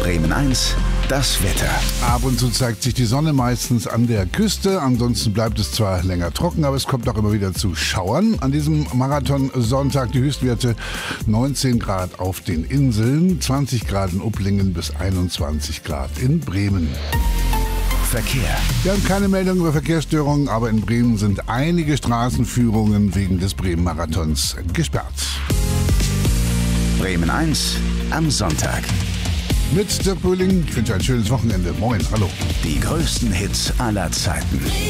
Bremen 1, das Wetter. Ab und zu zeigt sich die Sonne, meistens an der Küste. Ansonsten bleibt es zwar länger trocken, aber es kommt auch immer wieder zu Schauern. An diesem Marathonsonntag die Höchstwerte 19 Grad auf den Inseln, 20 Grad in Upplingen bis 21 Grad in Bremen. Verkehr. Wir haben keine Meldung über Verkehrsstörungen, aber in Bremen sind einige Straßenführungen wegen des Bremen-Marathons gesperrt. Bremen 1 am Sonntag. Mit Dirk Böhling, ich wünsche ein schönes Wochenende. Moin, hallo. Die größten Hits aller Zeiten.